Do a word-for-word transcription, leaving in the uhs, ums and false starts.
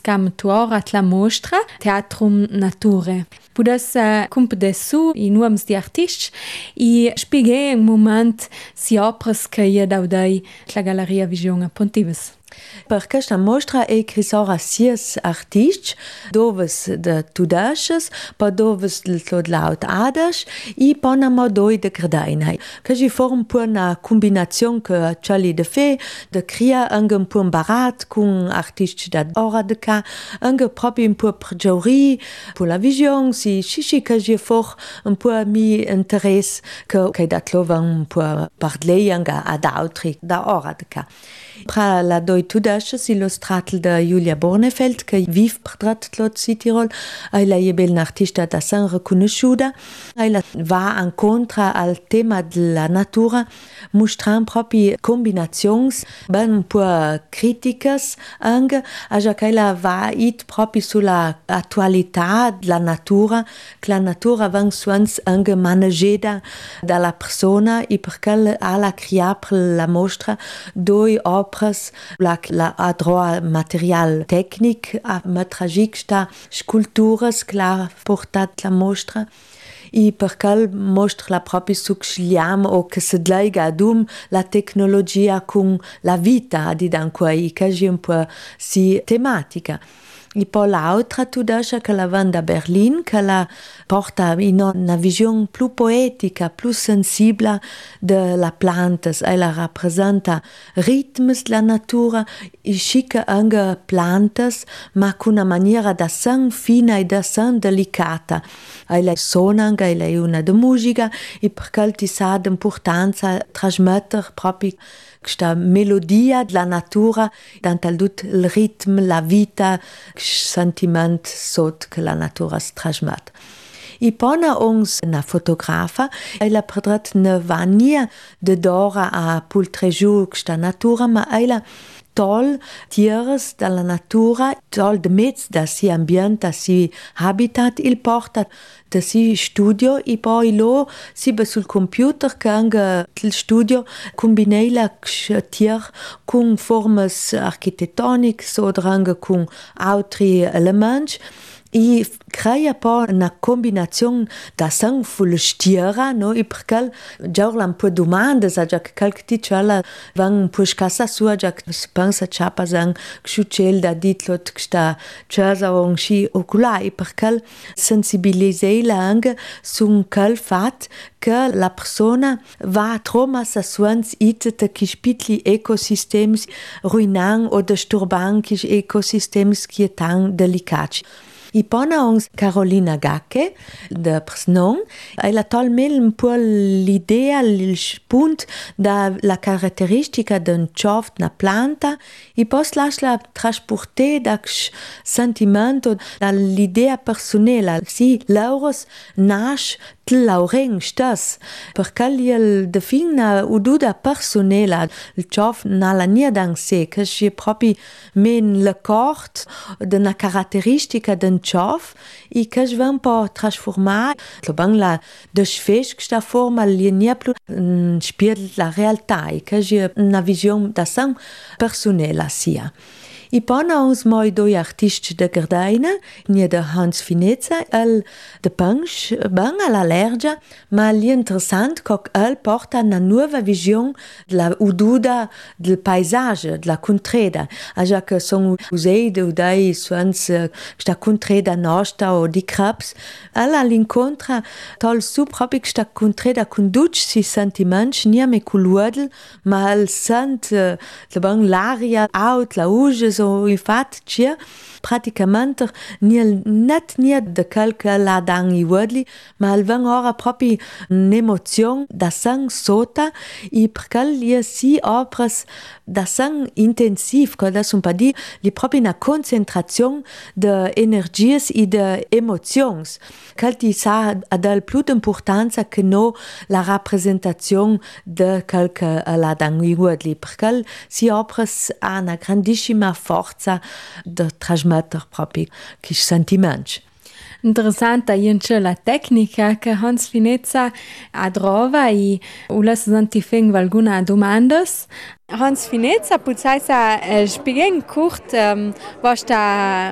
scam tuora la mostra Teatrum Nature. Pudes uh, compedesu i nuoms di artists i spieghe un moment si opras che ia daudai la Galleria Vision a Pontivas. Per questa mostra è crisora sies artists, doves de tudasches, pa doves del tot laut adas, i ponamo doi de gradaina. Che si form pur una combinazione che ciali de fe, de cria anche un pur barat con artisti da ora de ca, anche proprio un pur pregiori, pur la vision, si shishi che si for un pur mi interesse che che dat lovan un pur parlei anche ad altri da ora de ca. Pra la doi tudasches illustratel de Julia Bornefeld, che vive portrat lot Südtirol, ella è bel artista da san riconosciuta, ella va incontra al tema della natura, mostrando proprio combinazioni, ben un po' criticas anche, a che ella va it proprio sulla attualità della natura, che la natura va suons anche maneggiata dalla persona e perché alla crea per la mostra due opere la, la adroa material tecnic a metragic sta sculturas clar portat la mostra e perché mostra la propria succiliam o che se dlega adum la tecnologia con la vita di dan quei che è un po' si tematica. E poi l'altra tudascia che la vende a Berlin, che la porta in una visione più poetica, più sensibile della pianta. Ella rappresenta ritmi della natura e schicca anche piante, ma con una maniera da san fina e da san delicata. Ella suona anche, ella è una di musica e perché ti sa l'importanza di trasmettere proprio questa melodia della natura, tanto il ritmo, la vita, il sentimento sotto che la natura si trasmette. E poi uns una fotografa, ella portrat ne vania de dora a pultregiu questa natura, ma ella tol tieres dalla natura, tol de mezz da si ambiente, da si habitat, il porta da si studio e poi lo si be sul computer che anche il studio combinei la tier con formas architettoniche o anche con altri elementi e crea poi una combinazione da sang full stiera, no? E perché già un po' domande, sa già che qualche ticciala van un po' scassa sua, già che si pensa ciapa sang sciucel da ditlot che sta casa o un sci oculà, e perché sensibilizzei la anche su quel fatto che la persona va a troma sa suans itete che spitli ecosistemi ruinan o disturban che ecosistemi che è tan delicati. I pona ons Carolina Gacke de Presnon, ella tol mel un po' l'idea, il spunt da la caratteristica d'un cioft na planta e pos lascia trasporter da sentimento dall'idea personale. Si lauros nasce tlauren stas, perché il defina ududa personale, il cioft na la nia dan se, che è proprio men le cort de una caratteristica d'un ciof e che si va un po' trasformare. Lo bang la desfes questa forma li nia più spieghi la realtà e che è una visione da san personale sia. I pona uns moi doi artisti de Gardaina, nie de Hans Finezza, el de Pansch, bang alla Lergia, ma li interessant coc el porta una nuova visione della ududa del paesaggio, della contreda. Aja che sono usei de udai suans sta contreda nostra o di Krabs, el all'incontra tol su proprio sta contreda conduc si sentiments nie me culuadel, ma el sent le bang l'aria out, la uge so infatti c'è praticamente net nie de qualche la dangi wordli, ma il van ora proprio un'emozione da sang sota e perché li si opras da sang intensiv, che da son pa di li proprio una concentrazione de energies e de emozions. Che ti sa ad più d'importanza che no la rappresentazione de qualche la dangi wordli, perché si opras a una grandissima forza de trasmettere proprio che sentimenti. Interessante è la tecnica che Hans Finezza adrova e ulla sentifeng alguna domandas. Hans Finezza, putzai sa spieghen kurt um, was sta